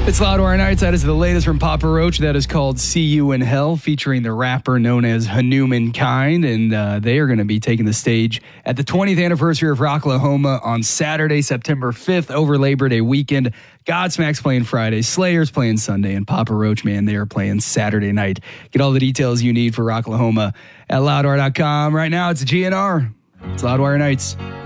It's Loudwire Nights. That is the latest from Papa Roach. That is called See You in Hell, featuring the rapper known as Hanuman Kind. And they are going to be taking the stage at the 20th anniversary of Rocklahoma on Saturday, September 5th, over Labor Day weekend. Godsmack's playing Friday, Slayer's playing Sunday, and Papa Roach, man, they are playing Saturday night. Get all the details you need for Rocklahoma at Loudwire.com. Right now, it's GNR. It's Loudwire Nights.